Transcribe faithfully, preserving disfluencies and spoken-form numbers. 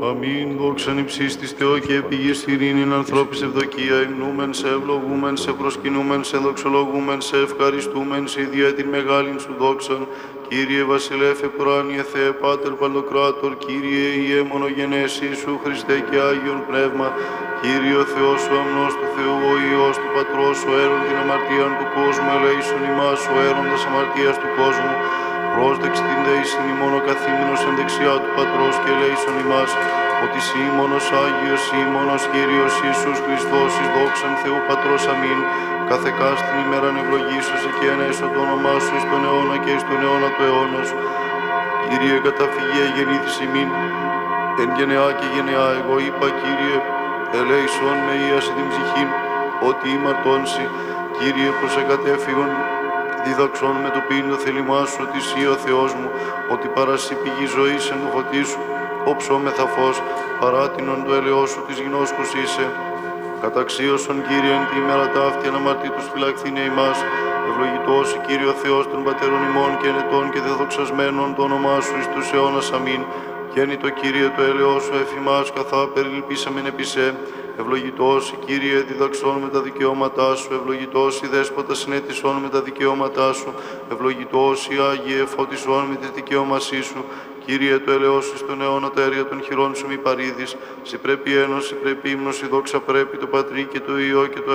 Αμήν, δόξαν υψίστης Θεό και επίγης ειρήνην ανθρώπης ευδοκία, υμνούμεν σε, ευλογούμεν σε, προσκυνούμεν σε, δοξολογούμεν σε, ευχαριστούμεν σε, δια την μεγάλην σου δόξαν. Κύριε Βασιλεύ επουράνιε Θεέ, Πάτερ Παντοκράτορ, Κύριε Ιε μονογενές Ιησού Χριστέ και Άγιον Πνεύμα, Κύριε ο Θεός ο αμνός του Θεού, ο Υιός του Πατρός, ο έρων την αμαρτίαν του κόσμου, ελέησον ημάς, ο έροντας αμαρτίας του κόσμου, πρόσδεξ την δεήσιν ημών ο καθήμενος εν δεξιά του Πατρός και ελέησον ημάς, ότι σοι μόνος Άγιος, σοι μόνος Κύριος Ιησούς Χριστός, εις δόξαν Θεού Πατρός αμήν, καθεκάς την ημέραν ευλογήσωσε και ενέσω το όνομά σου εις τον αιώνα και εις τον αιώνα του αιώνος. Κύριε καταφυγία γεννήθης ημίν, εν γενεά και γενεά, εγώ είπα Κύριε, ελέησον με ίαση την ψυχήν, ότι ημαρτώνσι, Κύριε προσεκατέφυγον, διδαξών με το πίν το θέλημά σου, ότι εσύ ο Θεός μου, ότι παρασύ πηγή ζωής εν το φωτί σου, όψομεθα φως, παράτηνον το ελαιό σου της γνώσκους είσαι. Καταξίωσον Κύριε εν τη ημέρα ταύτη αναμαρτήτους φυλακθήνε ημάς, ευλογητός η Κύριε ο Θεός των πατέρων ημών και ενετών και δεδοξασμένων το όνομά σου εις τους αιώνας αμήν. Γέννη το Κύριε το έλεος σου εφημάς καθά περιλυπήσαμεν επί σε. Ευλογητός η Κύριε διδαξών με τα δικαιώματά σου, ευλογητός η Δέσποτα συνέτησών με τα δικαιώματά σου, ευλογητός η Άγιε φωτισών με τη δικαιώμασή σου. Κύριε το έλεος σου στον αιώνα τα αέρια των χειρών σου μη παρήδεις, σε πρέπει ένωση, πρέπει ύμνος, η δόξα πρέπει το Πατρί και το Υιό και το